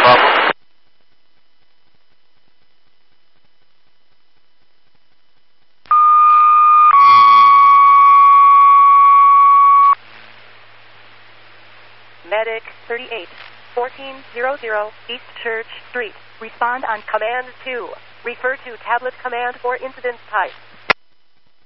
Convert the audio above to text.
problem. Medic 38, 1400 East Church Street. Respond on Command 2. Refer to tablet command for incident type.